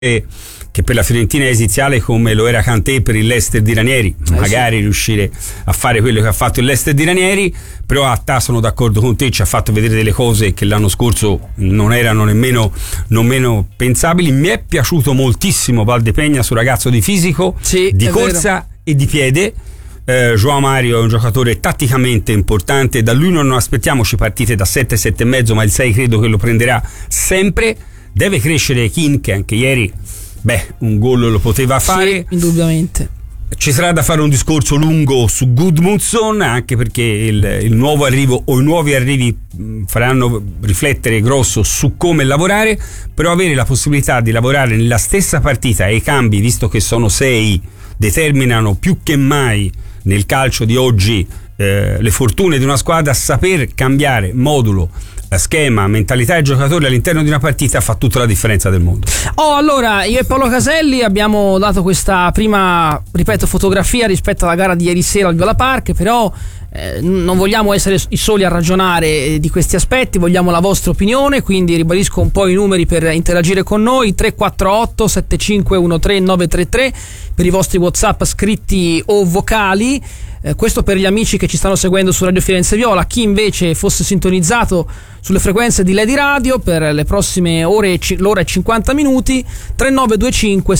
che per la Fiorentina è esiziale come lo era Kanté per il Leicester di Ranieri, magari sì, riuscire a fare quello che ha fatto il Leicester di Ranieri. Però sono d'accordo con te, ci ha fatto vedere delle cose che l'anno scorso non erano nemmeno pensabili. Mi è piaciuto moltissimo Valdepegna, sul ragazzo di fisico, sì, di corsa e di piede. João Mario è un giocatore tatticamente importante, da lui non aspettiamoci partite da 7-7,5, ma il 6 credo che lo prenderà sempre. Deve crescere Kean, che anche ieri un gol lo poteva fare, sì, indubbiamente. Ci sarà da fare un discorso lungo su Gudmundsson, anche perché il nuovo arrivo o i nuovi arrivi faranno riflettere grosso su come lavorare. Però avere la possibilità di lavorare nella stessa partita, e i cambi, visto che sono 6, determinano più che mai nel calcio di oggi le fortune di una squadra. Saper cambiare modulo, schema, mentalità e giocatori all'interno di una partita fa tutta la differenza del mondo. Allora, io e Paolo Caselli abbiamo dato questa prima, fotografia rispetto alla gara di ieri sera al Viola Park, però non vogliamo essere i soli a ragionare di questi aspetti, vogliamo la vostra opinione, quindi ribadisco un po' i numeri per interagire con noi: 348 7513 933 per i vostri WhatsApp scritti o vocali. Questo per gli amici che ci stanno seguendo su Radio Firenze Viola. Chi invece fosse sintonizzato sulle frequenze di Lady Radio per le prossime ore, l'ora e 50 minuti, 3925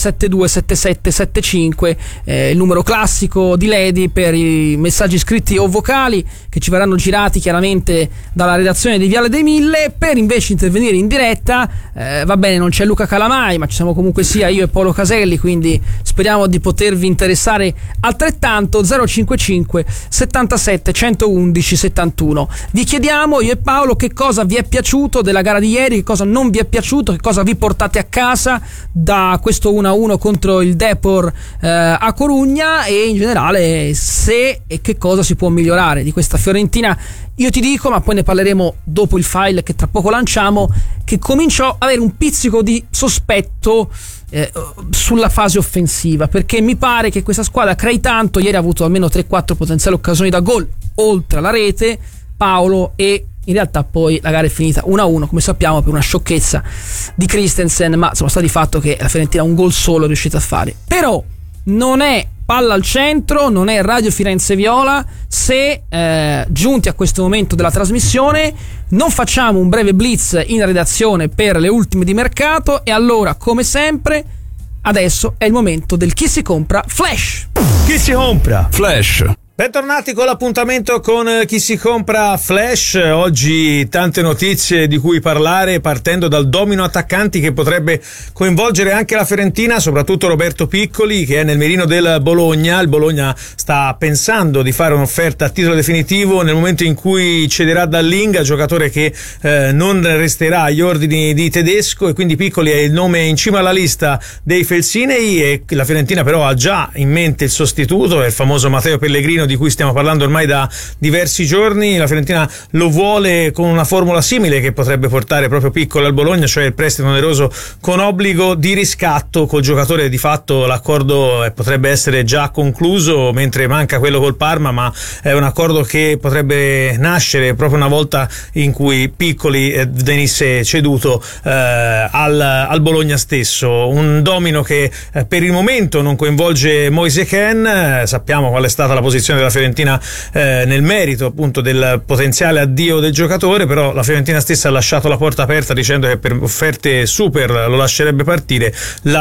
727775, il numero classico di Lady per i messaggi scritti o vocali che ci verranno girati chiaramente dalla redazione di Viale dei Mille. Per invece intervenire in diretta, va bene, non c'è Luca Calamai, ma ci siamo comunque sia io e Paolo Caselli, quindi speriamo di potervi interessare altrettanto. 055 77 111 71. Vi chiediamo, io e Paolo, che cosa vi è piaciuto della gara di ieri, che cosa non vi è piaciuto, che cosa vi portate a casa da questo 1-1 contro il Depor a Corugna, e in generale se e che cosa si può migliorare di questa Fiorentina. Io ti dico, ma poi ne parleremo dopo il file che tra poco lanciamo, che comincio ad avere un pizzico di sospetto sulla fase offensiva, perché mi pare che questa squadra crei tanto. Ieri ha avuto almeno 3-4 potenziali occasioni da gol oltre alla rete, Paolo, e in realtà poi la gara è finita 1-1, come sappiamo, per una sciocchezza di Christensen, ma insomma sta di fatto che la Fiorentina un gol solo è riuscita a fare. Però non è palla al centro, non è Radio Firenze Viola se giunti a questo momento della trasmissione non facciamo un breve blitz in redazione per le ultime di mercato. E allora, come sempre, adesso è il momento del Chi si compra Flash. Chi si compra Flash. Bentornati con l'appuntamento con Chi si compra Flash. Oggi tante notizie di cui parlare, partendo dal domino attaccanti che potrebbe coinvolgere anche la Fiorentina, soprattutto Roberto Piccoli, che è nel mirino del Bologna. Il Bologna sta pensando di fare un'offerta a titolo definitivo nel momento in cui cederà Dallinga, giocatore che non resterà agli ordini di Tedesco, e quindi Piccoli è il nome in cima alla lista dei Felsinei. E la Fiorentina però ha già in mente il sostituto, è il famoso Matteo Pellegrino, di cui stiamo parlando ormai da diversi giorni. La Fiorentina lo vuole con una formula simile che potrebbe portare proprio Piccolo al Bologna, cioè il prestito oneroso con obbligo di riscatto. Col giocatore di fatto l'accordo potrebbe essere già concluso, mentre manca quello col Parma, ma è un accordo che potrebbe nascere proprio una volta in cui Piccoli venisse ceduto al Bologna stesso. Un domino che per il momento non coinvolge Moise Kean. Sappiamo qual è stata la posizione della Fiorentina nel merito appunto del potenziale addio del giocatore, però la Fiorentina stessa ha lasciato la porta aperta dicendo che per offerte super lo lascerebbe partire.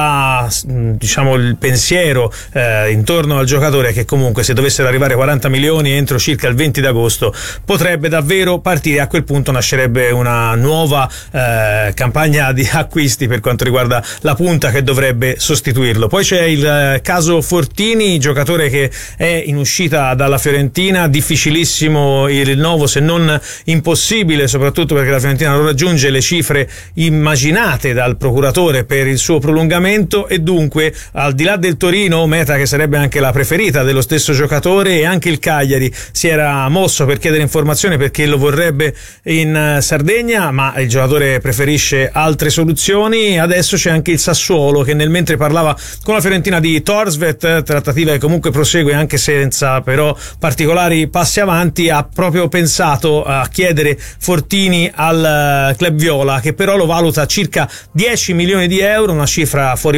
Il pensiero intorno al giocatore è che comunque se dovessero arrivare 40 milioni entro circa il 20 d'agosto potrebbe davvero partire. A quel punto nascerebbe una nuova campagna di acquisti per quanto riguarda la punta che dovrebbe sostituirlo. Poi c'è il caso Fortini, giocatore che è in uscita dalla Fiorentina, difficilissimo il rinnovo, se non impossibile, soprattutto perché la Fiorentina non raggiunge le cifre immaginate dal procuratore per il suo prolungamento, e dunque al di là del Torino, meta che sarebbe anche la preferita dello stesso giocatore, e anche il Cagliari si era mosso per chiedere informazioni perché lo vorrebbe in Sardegna, ma il giocatore preferisce altre soluzioni. Adesso c'è anche il Sassuolo che mentre parlava con la Fiorentina di Torsvet, trattativa che comunque prosegue anche senza però particolari passi avanti, ha proprio pensato a chiedere Fortini al club viola, che però lo valuta circa 10 milioni di euro, una cifra fuori